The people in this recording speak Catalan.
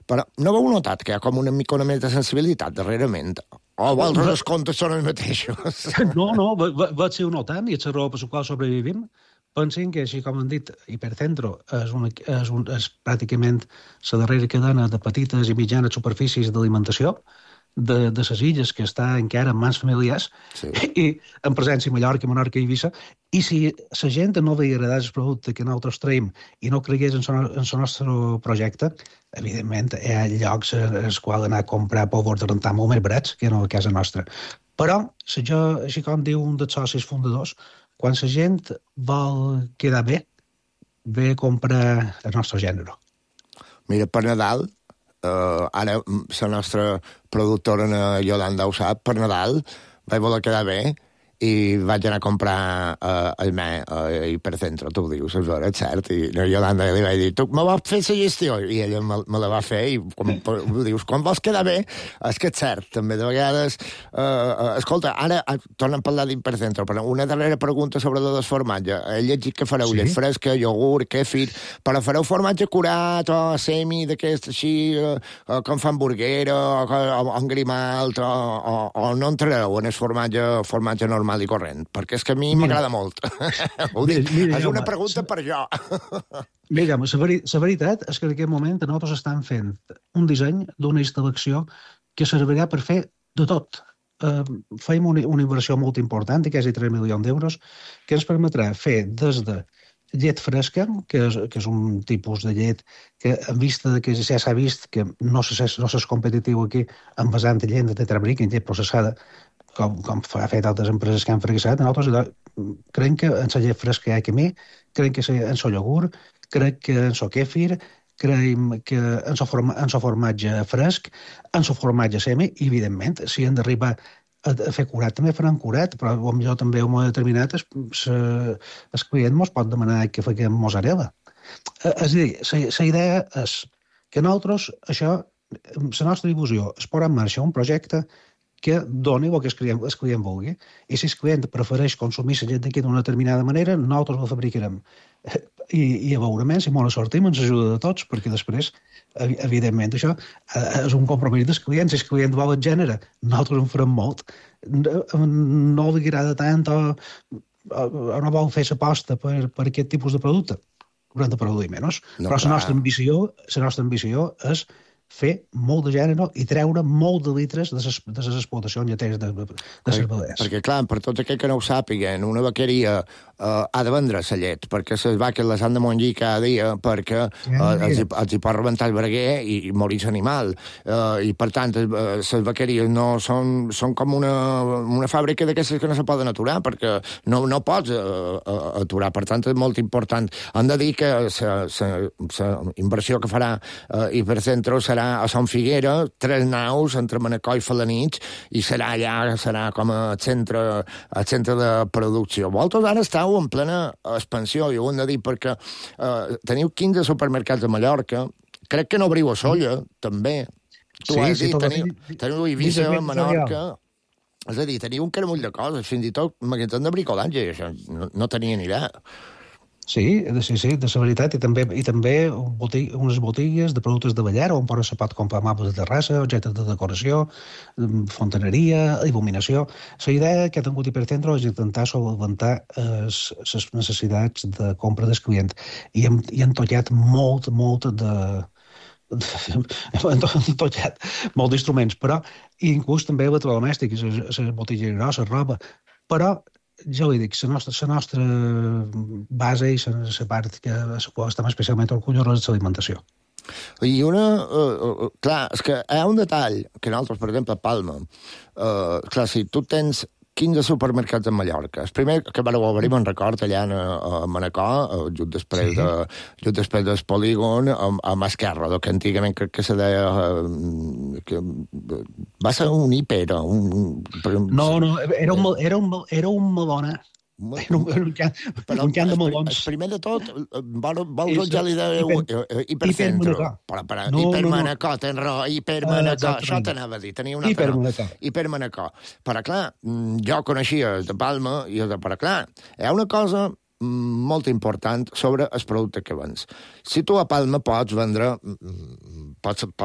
Però no heu notat que hi ha com una mica més de sensibilitat darrerament? O vosaltres els comptes són els mateixos? No, vaig ser notant, i és la raó per la qual sobrevivim. Pensin que, així com han dit, Hipercentro és pràcticament la darrera cadena de petites i mitjanes superfícies d'alimentació de les illes, que està encara en mans familiars, Sí. i en presència a Mallorca, Menorca i Eivissa. I si la gent no veia agradar el producte que nosaltres traiem i no cregués en el nostre projecte, evidentment hi ha llocs als quals anar a comprar pòvors de rentar molt més barats que no a casa nostra. Però, així com diu un dels socis fundadors, quan la gent vol quedar bé, ve a comprar el nostre gènere. Mira, per Nadal, ara la nostra productora Yolanda ho sap, per Nadal vaig voler quedar bé i vaig anar a comprar el meu Hipercentro, tu ho dius, és vera, cert, i Yolanda li vaig dir, tu me vas fer la gestió, i ella me la va fer, i dius, quan vols quedar bé, és que és cert, també de vegades, escolta, ara tornem a parlar d'Hipercentro, però una darrera pregunta sobre el formatge, he llegit que fareu llet fresca, iogurt, kefir, però fareu formatge curat o semi d'aquest així, com fa hamburguera, o en grimalt, o no entrareu en el formatge normal i corrent, perquè és que a mi m'agrada molt. És una pregunta per jo. Mira, la veritat és que en aquest moment nosaltres estem fent un disseny d'una instal·lació que servirà per fer de tot. Fem una inversió molt important, de quasi 3 milions d'euros, que ens permetrà fer des de llet fresca, que és un tipus de llet que, en vista de que ja s'ha vist que no s'és competitiu aquí envasant llet de tetrabric, llet processada, com ha fet altres empreses que han fracassat, nosaltres creiem que en la llet fresca hi ha camí, creiem que en el iogurt, crec que en el kefir, creiem que en el formatge fresc, en el formatge semi, i evidentment, si han d'arribar a fer curat, també faran curat, però potser també en un moment determinat el client ens pot demanar que faguem mozzarella. És a dir, la idea és que nosaltres, això, la nostra il·lusió és posar en marxa un projecte que doni el que el client vulgui. I si el client prefereix consumir la llet d'aquí d'una determinada manera, nosaltres la fabricarem. I a veure més, si molt sortim, ens ajuda de tots, perquè després, evidentment, això és un compromís dels clients. Si el client vol el gènere, nosaltres en farem molt. No li agrada tant o no vol fer l'aposta per aquest tipus de producte, haurem de produir menys. Però la nostra ambició és fer molt de gènere i treure molt de litres de les explotacions lleteres de cervelers. Perquè, clar, per tots aquells que no ho sàpiguen, una vaqueria ha de vendre la llet, perquè les vaques les han de mongir cada dia, perquè els hi pot rebentar el breguer i morir l'animal. I, per tant, les vaqueries no són com una fàbrica d'aquestes que no se poden aturar, perquè no pots aturar. Per tant, és molt important. Hem de dir que la inversió que farà Hipercentro serà a Son Figuera, 3 naus entre Manacor i Felanitx, i serà com a centre de producció. Vosaltres ara esteu en plena expansió, i ho hem de dir, perquè teniu 15 supermercats a Mallorca, crec que n'obriu a Solla, també. Tu has dit, teniu Eivissa, Menorca... És a dir, teniu un caramull de coses, fins i tot magatzem de bricolatge, això no tenia ni idea. Sí, de la veritat, i també unes botigues de productes de ballar on se pot comprar mapes de terrassa, objectes de decoració, fontaneria, il·luminació. La idea que ha tingut Hipercentro és intentar solventar les necessitats de compra del client, i hem tallat molt d'instruments, però inclús també electrodomèstics, les botigues grosses, roba, però ja ho dic, la nostra base i la part que estem especialment orgullosos és l'alimentació. I clar, és que hi ha un detall que nosaltres, per exemple, a Palma, clar, si tu tens 15 supermercats a Mallorca. El primer que vam obrir, me'n record, allà a Manacor, just després del polígon, a Masquerra, que antigament crec que se deia... va ser un hiper... No, era un Madonna. Un can de melons. El primer de tot, vols ja li deia Hipercentro. Hipermanacor, tens raó, Hipermanacor. Això t'anava a dir, tenia una altra. Hipermanacor. Però clar, jo coneixia de Palma, però clar, hi ha una cosa molt important sobre el producte que vens. Si tu a Palma pots vendre, pots